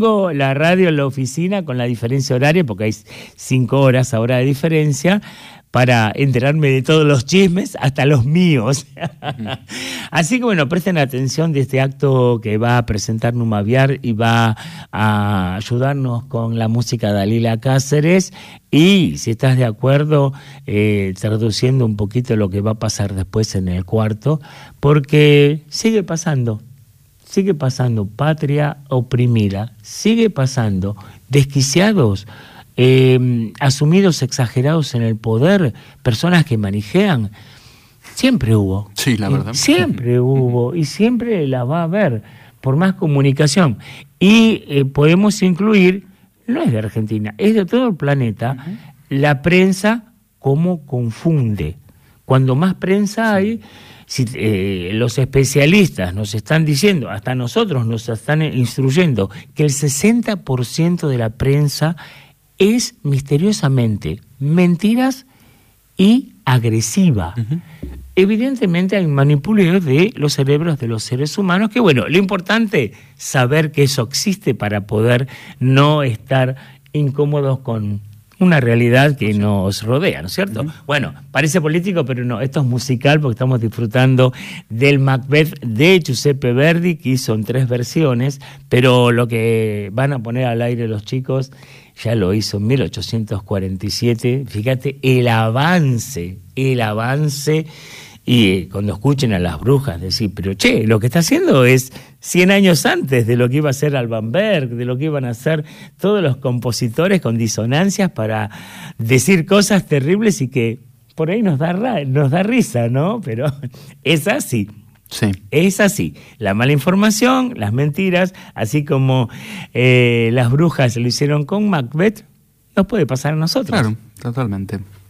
La radio en la oficina con la diferencia horaria, porque hay 5 horas ahora de diferencia, para enterarme de todos los chismes, hasta los míos. Así que bueno, presten atención de este acto que va a presentar Numaviar y va a ayudarnos con la música de Dalila Cáceres. Y si estás de acuerdo, traduciendo un poquito lo que va a pasar después en el cuarto, porque sigue pasando, patria oprimida, sigue pasando, desquiciados, asumidos, exagerados en el poder, personas que manejan, siempre hubo. Sí, la verdad. Siempre hubo y siempre la va a haber, por más comunicación. Y podemos incluir, no es de Argentina, es de todo el planeta, la prensa, cómo confunde. Cuando más prensa hay, si los especialistas nos están diciendo, hasta nosotros nos están instruyendo, que el 60% de la prensa es misteriosamente mentiras y agresiva. Evidentemente hay manipuleo de los cerebros de los seres humanos, que bueno, lo importante es saber que eso existe para poder no estar incómodos con una realidad que nos rodea, ¿no es cierto? Bueno, parece político, pero no, esto es musical porque estamos disfrutando del Macbeth de Giuseppe Verdi, que hizo en 3 versiones, pero lo que van a poner al aire los chicos ya lo hizo en 1847. Fíjate el avance, y cuando escuchen a las brujas decir, pero che, lo que está haciendo es 100 años antes de lo que iba a hacer Alban Berg, de lo que iban a hacer todos los compositores con disonancias para decir cosas terribles y que por ahí nos da risa, ¿no? Pero es así. Sí. Es así. La mala información, las mentiras, así como las brujas lo hicieron con Macbeth, nos puede pasar a nosotros. Claro, totalmente.